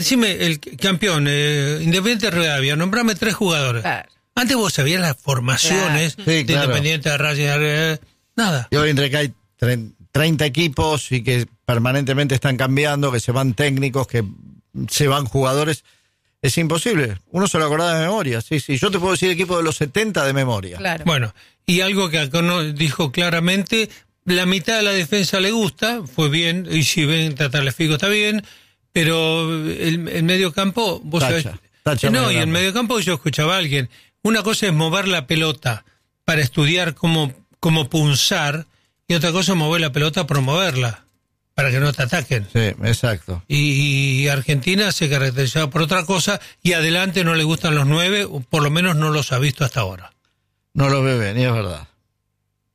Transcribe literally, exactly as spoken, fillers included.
Decime, el campeón, eh, Independiente Rivadavia, nombrame tres jugadores. Claro. Antes vos sabías las formaciones claro. Sí, de claro. Independiente de Racing, eh, nada. Y hoy entre que hay treinta equipos y que permanentemente están cambiando, que se van técnicos, que se van jugadores, es imposible. Uno se lo acordaba de memoria, sí, sí. Yo te puedo decir equipo de los setenta de memoria. Claro. Bueno, y algo que acá no dijo claramente, la mitad de la defensa le gusta, fue bien, y si ven Tagliafico está bien, pero el, el medio campo, vos Tacha, sabés, tacha no, medio y el campo. medio campo yo escuchaba a alguien, una cosa es mover la pelota para estudiar cómo, cómo punzar, y otra cosa es mover la pelota para moverla, para que no te ataquen. Sí, exacto. Y, y Argentina se caracterizaba por otra cosa, y adelante no le gustan los nueve, o por lo menos no los ha visto hasta ahora. No lo ve bien, y es verdad.